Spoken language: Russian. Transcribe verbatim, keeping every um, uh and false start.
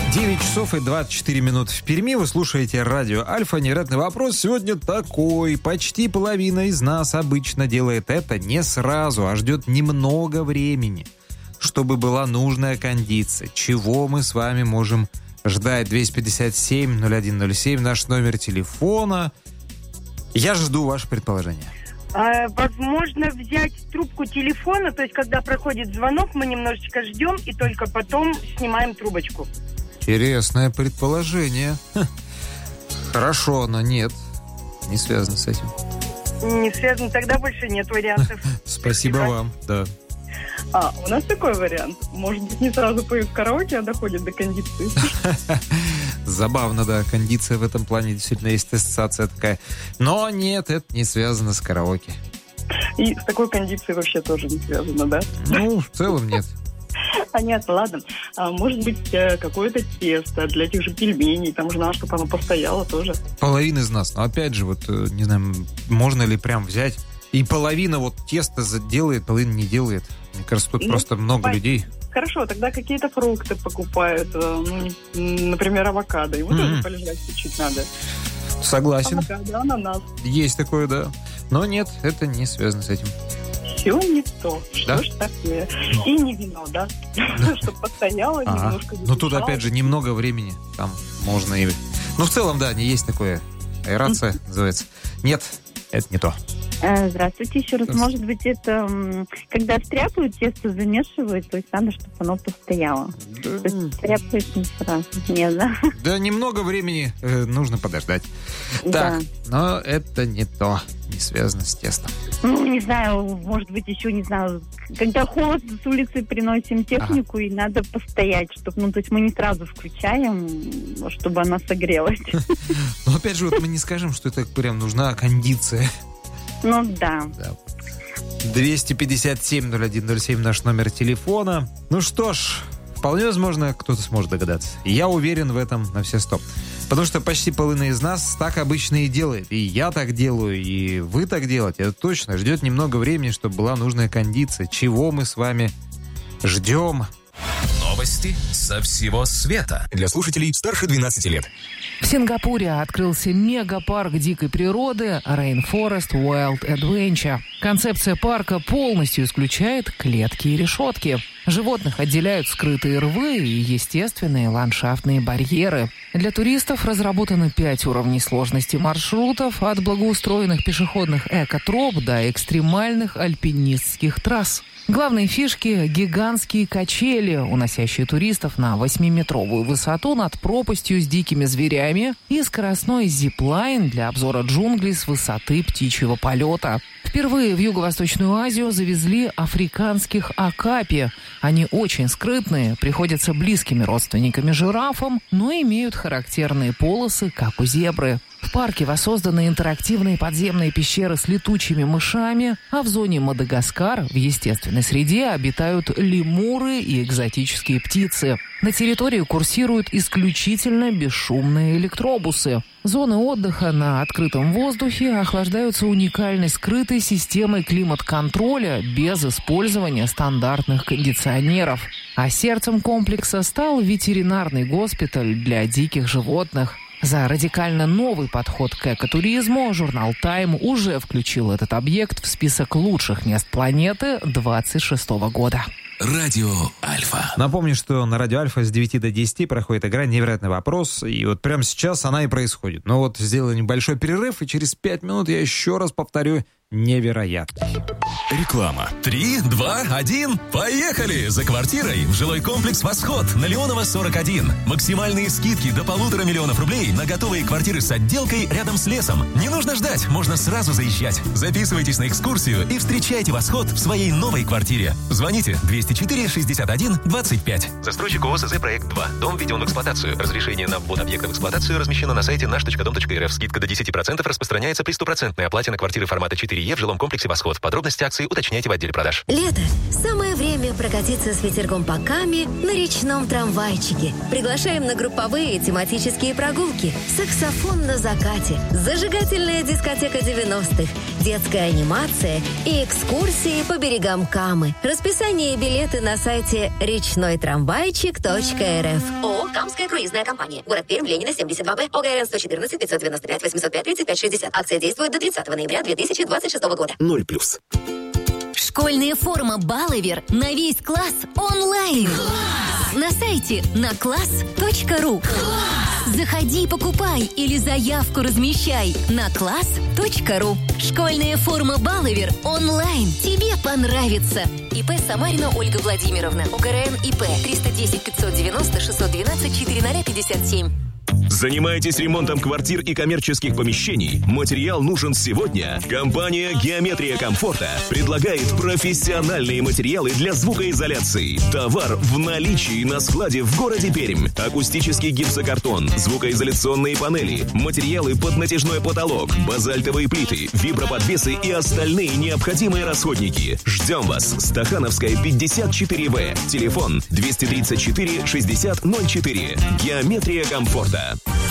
девять часов и двадцать четыре минуты в Перми. Вы слушаете радио Альфа. Невероятный вопрос сегодня такой. Почти половина из нас обычно делает это не сразу, а ждет немного времени, чтобы была нужная кондиция. Чего мы с вами можем ждать? двести пятьдесят семь ноль один ноль семь, наш номер телефона. Я жду ваше предположение. А, возможно, взять трубку телефона, то есть, когда проходит звонок, мы немножечко ждем и только потом снимаем трубочку. Интересное предположение. Ха. Хорошо, но нет, не связано с этим. Не связано, тогда больше нет вариантов. Спасибо вам, да. А, у нас такой вариант. Может быть, не сразу поют караоке, а доходит до кондиции. Забавно, да, кондиция в этом плане действительно есть ассоциация такая. Но нет, это не связано с караоке. И с такой кондицией вообще тоже не связано, да? Ну, в целом нет. Понятно, ладно. А, может быть, какое-то тесто для тех же пельменей. Там же надо, чтобы оно постояло тоже. Половина из нас. Но опять же, вот, не знаю, можно ли прям взять и половина вот теста делает, половина не делает. Мне кажется, тут ну, просто много по... людей. Хорошо, тогда какие-то фрукты покупают. Ну, например, авокадо. Ему mm-hmm. тоже полежать чуть-чуть надо. Согласен. Авокадо, ананас. Есть такое, да. Но нет, это не связано с этим. Все не то. Что да? ж такое? И не вино, да? Чтобы постояло немножко. Ну, тут, опять же, немного времени. Там можно и... Ну, в целом, да, не есть такое. Аэрация называется. Нет, это не то. Здравствуйте еще раз. Может быть, это когда стряпают, тесто замешивают, то есть надо, чтобы оно постояло. Да. То есть стряпают не сразу. Нет, да? Да, немного времени э, нужно подождать. Да. Так, но это не то. Не связано с тестом. Ну, не знаю, может быть, еще, не знаю, когда холодно, с улицы приносим технику, ага. и надо постоять, чтобы, ну, то есть мы не сразу включаем, чтобы она согрелась. Но опять же, вот мы не скажем, что это прям нужна кондиция. Ну, да. двести пятьдесят семь ноль один ноль семь наш номер телефона. Ну что ж, вполне возможно, кто-то сможет догадаться. Я уверен в этом на все сто. Потому что почти половина из нас так обычно и делает. И я так делаю, и вы так делаете. Это точно. Ждет немного времени, чтобы была нужная кондиция. Чего мы с вами ждем? Новости со всего света. Для слушателей старше двенадцати лет. В Сингапуре открылся мегапарк дикой природы Rainforest Wild Adventure. Концепция парка полностью исключает клетки и решетки. Животных отделяют скрытые рвы и естественные ландшафтные барьеры. Для туристов разработано пять уровней сложности маршрутов, от благоустроенных пешеходных экотроп до экстремальных альпинистских трасс. Главные фишки – гигантские качели, уносящие туристов на восьмиметровую высоту над пропастью с дикими зверями, и скоростной зиплайн для обзора джунглей с высоты птичьего полета. Впервые в Юго-Восточную Азию завезли африканских акапи. Они очень скрытные, приходятся близкими родственниками жирафам, но имеют характерные полосы, как у зебры. В парке воссозданы интерактивные подземные пещеры с летучими мышами, а в зоне Мадагаскар в естественной среде обитают лемуры и экзотические птицы. На территории курсируют исключительно бесшумные электробусы. Зоны отдыха на открытом воздухе охлаждаются уникальной скрытой системой климат-контроля без использования стандартных кондиционеров. А сердцем комплекса стал ветеринарный госпиталь для диких животных. За радикально новый подход к экотуризму журнал Time уже включил этот объект в список лучших мест планеты двадцать шестого года. Радио Альфа. Напомню, что на Радио Альфа с девяти до десяти проходит игра «Невероятный вопрос». И вот прямо сейчас она и происходит. Но вот сделаю небольшой перерыв, и через пять минут я еще раз повторю «невероятный». Реклама. Три, два, один, поехали! За квартирой в жилой комплекс «Восход» на Леонова сорок один. Максимальные скидки до полутора миллионов рублей на готовые квартиры с отделкой рядом с лесом. Не нужно ждать, можно сразу заезжать. Записывайтесь на экскурсию и встречайте «Восход» в своей новой квартире. Звоните двести четыре шестьдесят один двадцать пять. Застройщик ООО «Проект два». Дом введен в эксплуатацию. Разрешение на ввод объекта в эксплуатацию размещено на сайте наш точка дом точка эр эф. Скидка до десять процентов распространяется при стопроцентной оплате на квартиры формата четыре четыре Е в жилом комплексе «Восход». Подробности акции уточняйте в отделе продаж. Лето. Самое время прокатиться с ветерком по Каме на речном трамвайчике. Приглашаем на групповые тематические прогулки. Саксофон на закате. Зажигательная дискотека девяностых. Детская анимация и экскурсии по берегам Камы. Расписание и билеты на сайте речной трамвайчик точка эр эф. ООО «Камская круизная компания». Город Пермь, Ленина, семьдесят два Б. ОГРН сто четырнадцать пятьсот девяносто пять восемьсот пять тридцать пять шестьдесят. Акция действует до тридцатого ноября две тысячи двадцать шестого года. Ноль плюс. Школьная форма «Баловер» на весь класс онлайн. Класс! На сайте на класс точка ру. Заходи, покупай или заявку размещай на класс точка ру. Школьная форма «Баловер» онлайн. Тебе понравится. ИП Самарина Ольга Владимировна. ОГРН ИП триста десять пятьсот девяносто шестьсот двенадцать четыреста пятьдесят семь. Занимаетесь ремонтом квартир и коммерческих помещений? Материал нужен сегодня? Компания «Геометрия комфорта» предлагает профессиональные материалы для звукоизоляции. Товар в наличии на складе в городе Пермь. Акустический гипсокартон, звукоизоляционные панели, материалы под натяжной потолок, базальтовые плиты, виброподвесы и остальные необходимые расходники. Ждем вас. Стахановская, пятьдесят четыре В. Телефон двести тридцать четыре шестьдесят ноль четыре. «Геометрия комфорта».